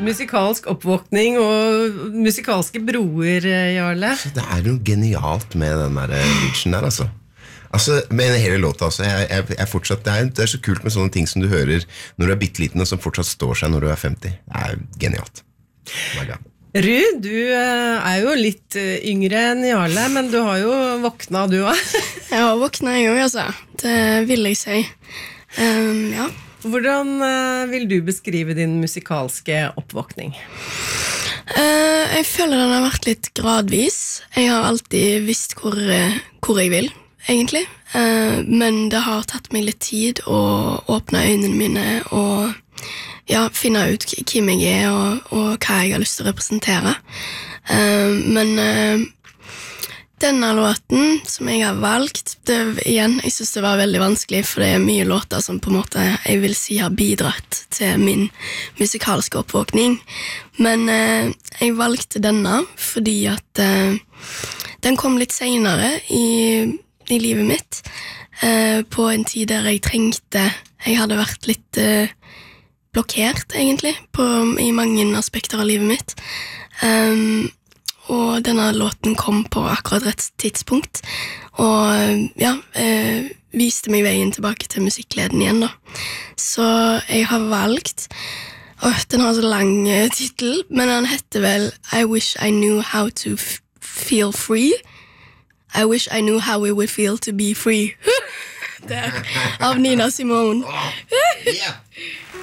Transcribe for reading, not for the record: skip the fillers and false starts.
musikalsk oppvåkning og musikalske broer, Jarle. Det noe genialt med den der bridgen der, altså, med hele låta også, jeg fortsatt, det så kult med sånne ting som du hører når du bitteliten, og som fortsatt står seg når du 50. Det genialt. Ru, du jo litt yngre enn Jarle, men du har jo våkna, du også. Jeg har våkna, jeg også, det vil jeg si. Ja. Hvordan vil du beskrive din musikalske oppvåkning? Jeg føler den har vært litt gradvis. Jeg har alltid visst hvor jeg vil, egentlig. Men det har tatt meg litt tid å åpne øynene mine og finne ut hvem jeg og hva jeg har lyst til å representere. Men denne låten som jeg har valgt, jeg synes det var veldig vanskelig, for det mye låter som på en måte jeg vil si har bidratt til min musikalske oppvåkning. Men jeg valgte denne fordi at den kom litt senere i livet mitt, på en tid der jeg hadde vært litt blokkert egentlig, i mange aspekter av livet mitt. Og denne låten kom på akkurat rett tidspunkt, og viste meg veien tilbake til musikkleden igjen da. Så jeg har valgt, den har så lang titel, men den heter vel I Wish I Knew How to Feel Free. I wish I knew how it would feel to be free. Der, av Nina Simone. Yeah.